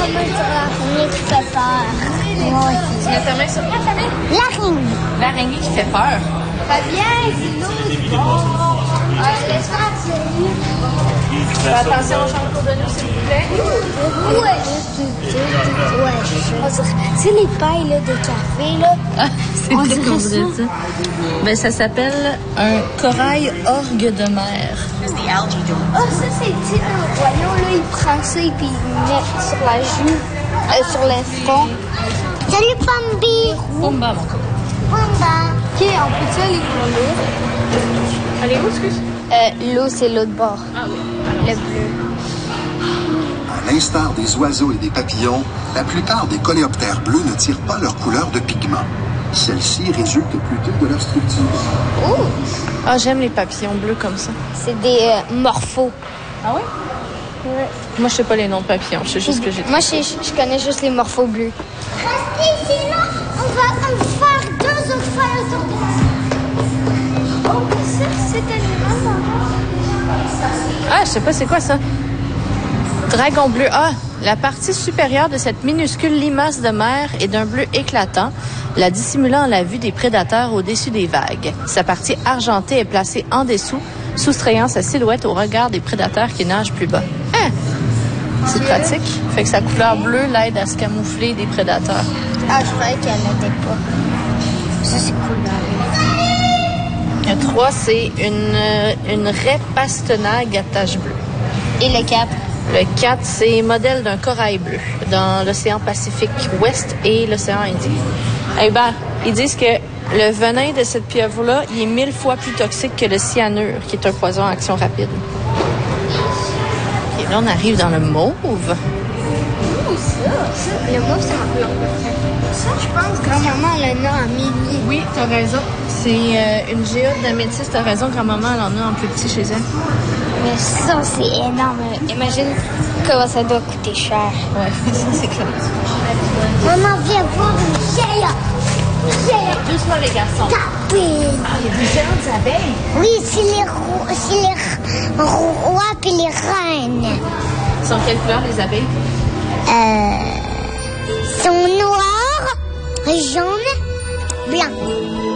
main sur l'araignée qui fait peur. Moi aussi. Tu mets ta main sur quoi, Fabien? L'araignée. L'araignée qui fait peur. Fabien, c'est l'autre bord. Laisse-moi tirer. Fais attention aux chambres autour de nous, s'il vous plaît. C'est les pailles là, de café, là. Ah, c'est On vrai dirait qu'on voulait ça. ça. Ben, ça s'appelle un corail orgue de mer. Ah, ça, c'est petit dans le royaume, là. Il prend ça et puis il met sur la joue, sur le front. Salut, Pambi. Pumba, mon coco. Pamba. OK, on peut-tu aller pour l'eau? Allez où, excuse? L'eau, c'est l'autre bord. Ah oui. Le bleu. À l'instar des oiseaux et des papillons, la plupart des coléoptères bleus ne tirent pas leur couleur de pigment. Celle-ci résulte plutôt de leur structure. Oh! Ah, j'aime les papillons bleus comme ça. C'est des morphos. Ah oui? Ouais. Moi, je sais pas les noms de papillons. Je sais juste que j'ai dit. Moi, je connais juste les morphos bleus. Restez ici, là. On va faire 2 autres fois le tour de la... Oh, ça, c'est animal. Ah, je sais pas c'est quoi ça. Dragon bleu. Ah, la partie supérieure de cette minuscule limace de mer est d'un bleu éclatant, la dissimulant à la vue des prédateurs au-dessus des vagues. Sa partie argentée est placée en dessous, soustrayant sa silhouette au regard des prédateurs qui nagent plus bas. Hein? C'est pratique. Fait que sa couleur bleue l'aide à se camoufler des prédateurs. Ah, je croyais qu'elle n'était pas. Ça, c'est cool. Le 3, c'est une raie pastenague à taches bleues. Et le cap? Le 4, c'est modèle d'un corail bleu dans l'océan Pacifique Ouest et l'océan Indien. Eh ben, ils disent que le venin de cette pieuvre-là, il est 1000 fois plus toxique que le cyanure, qui est un poison à action rapide. Et là, on arrive dans le mauve. Le mauve, c'est un peu ça, je pense, grand-maman, elle en a en milliers. Oui, t'as raison. C'est une géode d'améthyste. T'as raison, grand-maman, elle en a en plus petit chez elle. Mais ça, c'est énorme. Imagine comment ça doit coûter cher. Ouais, ça, c'est clair. Maman, viens voir une géante. Doucement, les garçons. Tapine. Ah, il y a des géantes abeilles. Oui, c'est les rois et les reines. Ils sont quelle couleur, les abeilles? Sont noirs, jaunes, blancs.